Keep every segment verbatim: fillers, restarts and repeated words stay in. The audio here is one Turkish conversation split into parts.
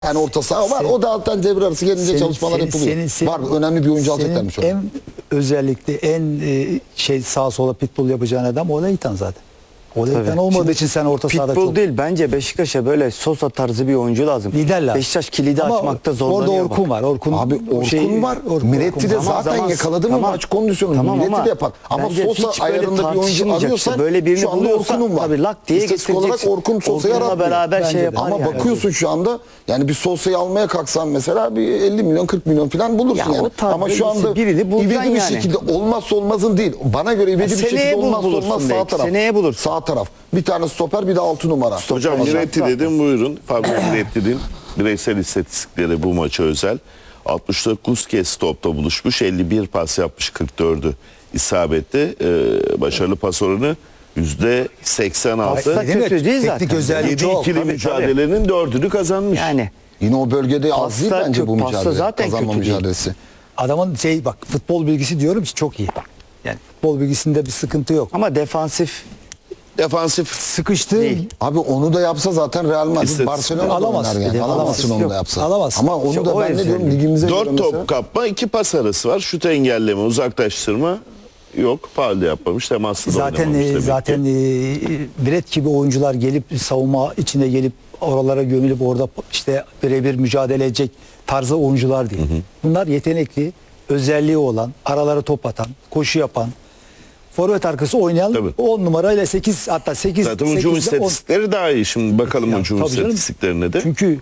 Yani orta saha var. O da zaten devre arası gelince Senin- çalışmalar senin- yapılıyor. senin- senin- var önemli bir oyuncu senin alacaklarmış orada. En özellikle en e, şey sağ sola pitbull yapacağın adam Olaytan zaten. Olaytan Tabii. olmadığı Şimdi için sen orta sahada Pitbull çok değil, bence Beşiktaş'a böyle Sosa tarzı bir oyuncu lazım. lider lazım. Beşiktaş kilidi Ama açmakta zorlanıyor. orada Orkun bak. var. Orkun Abi Orkun şey- var. Orkun- Miretti de Orkun- Zaman zaten zaman- yakaladı mı tamam. maç kondisyonu. Tamam Miretti ama de yapar. Ama bence Sosa hiç böyle ayarında bir oyuncu tartışılmayacak arıyorsan işte. Böyle birini şu anda buluyorsan Orkun'un var. tabii lak diye İstatistik olarak getireceksin. Orkun Sosa'yı Orkun'la aratmıyor. beraber Bence şey de. yapar Ama yani. bakıyorsun şu anda yani bir Sosa'yı almaya kalksan mesela bir elli milyon kırk milyon falan bulursun Ya o yani. tabii Ama şu anda birini bulacaksın ivedi bir yani. şekilde olmazsa olmazın değil. Bana göre ivedi bir seneye şekilde bul- olmazsa bulursun olmaz sağ belki. taraf. Seneye bulursun. Sağ taraf. Bir tane stoper bir de altı numara. Hocam Hocam, Miretti zaten. dedim, buyurun. Fabio Miretti'nin bireysel istatistikleri bu maça özel. altmış dokuz kez topta buluşmuş, elli bir pas yapmış, kırk dördü isabetli. Ee, başarılı pas oranı yüzde seksen altı. Aslında Değil mi? kötü değil Teknik zaten. özelliği yedi çok. ikili Tabii, mücadelenin dördünü kazanmış. Yani Yine o bölgede az değil Pasta bence bu çok- pasta mücadele. zaten Kazanma kötü değil. mücadelesi. adamın şey bak futbol bilgisi diyorum ki çok iyi. Yani futbol bilgisinde bir sıkıntı yok. ama defansif Defansif Sıkıştı. Değil. Abi onu da yapsa zaten Real Madrid İstatistik- Barcelona'da Alamaz. oynar yani. Bir de Alamazsın alamaz. onu Yok, da yapsa. alamaz. Ama onu İşte da o ben ne diyorum özelliği. ligimize göre dört mesela. top kapma, iki pas arası var. Şut engelleme, uzaklaştırma yok. Faul de yapmamış, temaslı da Zaten oynamamış e, demek zaten ki. e, Brett gibi oyuncular gelip savunma içine gelip oralara gömülüp orada işte birebir mücadele edecek tarzı oyuncular değil. Bunlar yetenekli, özelliği olan, aralara top atan, koşu yapan, forvet arkası oynayan Tabii. on numarayla sekiz hatta sekiz Zaten hücum istatistikleri daha iyi. Şimdi bakalım Ya, hücum tabii canım. istatistiklerine de. Çünkü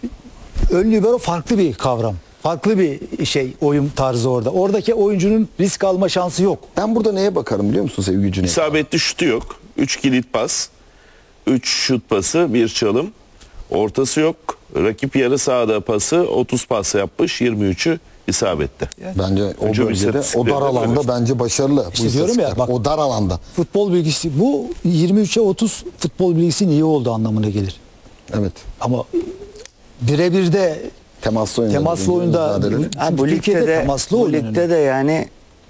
ön libero farklı bir kavram. Farklı bir şey oyun tarzı orada. Oradaki oyuncunun risk alma şansı yok. Ben burada neye bakarım biliyor musun sevgili Cüneyt? İsabetli şutu yok. üç kilit pas, üç şut pası, bir çalım. Ortası yok. Rakip yarı sahada pası otuz pas yapmış, yirmi üçü isabetli. Bence o Hücum bölgede, o istatistikleri dar de alanda öyle. bence başarılı. İşte bu diyorum ya, istatistikler. bak- O dar alanda. Futbol bilgisi bu yirmi üçe otuz futbol bilgisinin iyi olduğu anlamına gelir. Evet. Ama birebir de Temaslı oyunda. temaslı oyunda mücadele. ha, bu Türkiye'de ligde de temaslı bu oynanıyor. ligde de yani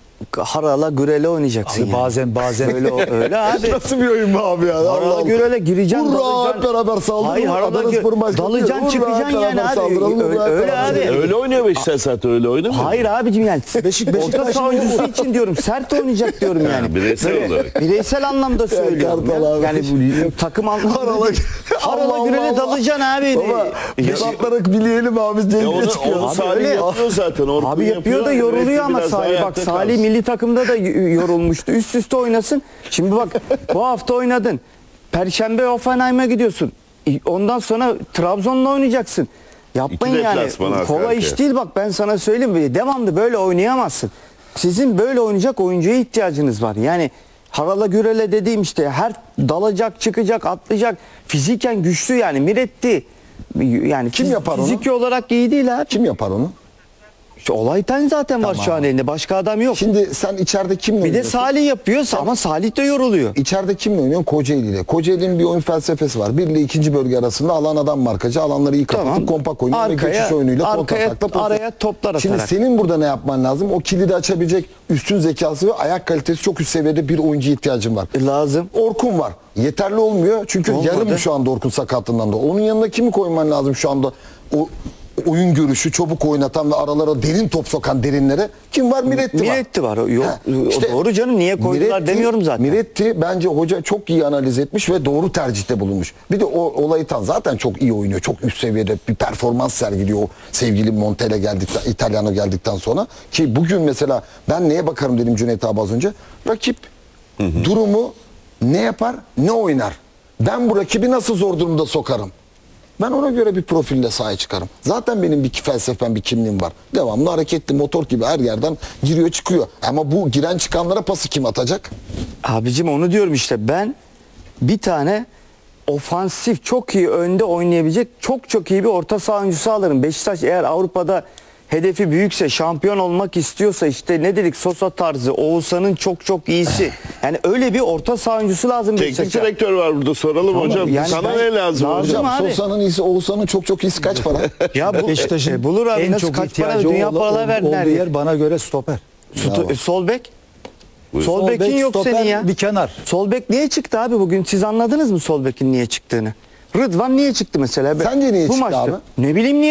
harala gürele oynayacaksın Abi yani. bazen bazen öyle öyle abi. Nasıl bir oyun bu abi ya? Allah Harala Allah. gürele gireceksin, Hurra, dalacaksın. hep beraber saldıralım. Hayır, harala Adanaspor gö- başkanı diyor, dalacaksın, hurra, çıkacaksın hep yani beraber abi. saldıralım, Öyle, hurra, hep öyle beraber abi. Öyle oynuyor Beşiktaş zaten, öyle oynamıyor. Hayır abicim yani Beşik- orta Beşiktaş saha oyuncusu için diyorum, sert oynayacak diyorum yani. Ha, bireysel Böyle olarak. Bireysel anlamda söylüyorum. Kartal ya. abi. Yani bu takım anlamında Harala- değil. Harala Allah gürele Allah. dalacaksın abi. Baba hesaplara bileyelim abi. Ya Cengiz onu, çıkıyor. onu Abi Salih öyle ya. yapıyor zaten. Orkun Abi yapıyor da yoruluyor Miretti ama biraz daha Salih bak ayakta Salih kalsın. milli takımda da y- yorulmuştu. Üst üste oynasın. Şimdi bak bu hafta oynadın. Perşembe Hoffenheim'e gidiyorsun. Ondan sonra Trabzon'la oynayacaksın. Yapmayın İki yani. deplasman arka Kolay arkaya. iş değil bak ben sana söyleyeyim. Devamlı böyle oynayamazsın. Sizin böyle oynayacak oyuncuya ihtiyacınız var. Yani harala gürele dediğim işte her dalacak, çıkacak, atlayacak. Fiziken güçlü yani Miretti. Yani Kim fiz- yapar onu? Fiziki olarak iyi değil abi. Kim yapar onu? İşte Olaytan zaten var şu an elinde. Başka adam yok. Şimdi sen içeride kimle Bir de oynuyorsun? Salih yapıyor ama Salih de yoruluyor. İçeride kimle oynuyorsun? Kocaeli ile. Kocaeli'nin bir oyun felsefesi var. Bir ile ikinci bölge arasında alan adam markacı. Alanları iyi kapatıp Tamam. kompak oynuyor ve Arkaya- geçiş oyunuyla arkaya- kontratakla pozisyon- araya toplar Şimdi atarak. senin burada ne yapman lazım? O kilidi açabilecek üstün zekası ve ayak kalitesi çok üst seviyede bir oyuncuya ihtiyacın var. E, lazım. Orkun var. Yeterli olmuyor. Çünkü Olmadı. yarım şu anda Orkun sakatlığından da. Onun yanına kimi koyman lazım şu anda? O oyun görüşü, çabuk oynatan ve aralara derin top sokan derinlere kim var? Miretti var. Miretti var. O- Yok, Ha, o işte doğru canım niye koydular Miretti- demiyorum zaten. Miretti bence hoca çok iyi analiz etmiş ve doğru tercihte bulunmuş. Bir de o Olaytan zaten çok iyi oynuyor. Çok üst seviyede bir performans sergiliyor o sevgili Montella geldikten, İtalyano geldikten sonra. Ki bugün mesela ben neye bakarım dedim Cüneyt abi az önce. Rakip durumu ne yapar, ne oynar. Ben bu rakibi nasıl zor durumda sokarım. Ben ona göre bir profille sahaya çıkarım. Zaten benim bir felsefem, bir kimliğim var. Devamlı hareketli motor gibi her yerden giriyor çıkıyor. Ama bu giren çıkanlara pası kim atacak? Abicim onu diyorum işte ben bir tane ofansif çok iyi önde oynayabilecek çok çok iyi bir orta saha oyuncusu alırım. Beşiktaş eğer Avrupa'da hedefi büyükse, şampiyon olmak istiyorsa işte ne dedik Sosa tarzı, Oğuzhan'ın çok çok iyisi. Yani öyle bir orta saha oyuncusu lazım Teknik Beşiktaş'a. direktör var burada, soralım Tamam, hocam. yani Sana ben- ne lazım lazım hocam? abi. Sosa'nın iyisi, Oğuzhan'ın çok çok iyisi kaç para? Ya bu Beşiktaş'ın e, bulur abi en nasıl çok kaç para ihtiyacı dünya ol- paralar ol- verdiler. olduğu yer bana göre stoper. Sto- e, sol bek. Buyur. Sol Sol bekin bek, yok stoper, senin ya. bir kenar. Sol bek niye çıktı abi bugün? Siz anladınız mı sol bekin niye çıktığını? Rıdvan niye çıktı mesela? Sence niye Bu çıktı maçta. abi? Ne bileyim niye